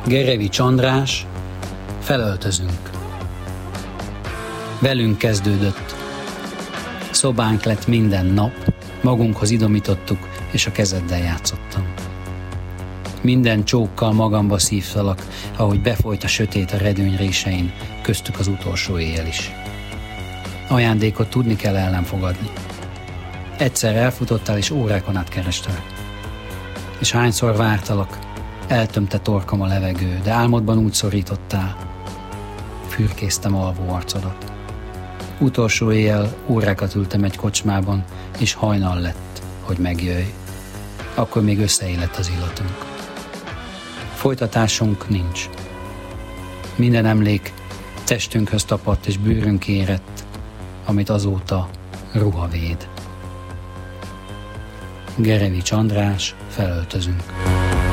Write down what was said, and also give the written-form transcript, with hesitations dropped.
Gerevics András, felöltözünk. Velünk kezdődött. Szobánk lett minden nap, magunkhoz idomítottuk, és a kezeddel játszottam. Minden csókkal magamba szívtalak, ahogy befolyt a sötét a redőny résein, köztük az utolsó éjjel is. Ajándékot tudni kell el nem fogadni. Egyszer elfutottál, és órákon át kerestelek. És hányszor vártalak, eltömte torkam a levegő, de álmodban úgy szorítottál. Fürkésztem alvó arcodat. Utolsó éjjel órákat ültem egy kocsmában, és hajnal lett, hogy megjöjj. Akkor még összeillett az illatunk. Folytatásunk nincs. Minden emlék testünkhöz tapadt és bőrünk érett, amit azóta ruha véd. Gerevics András, felöltözünk.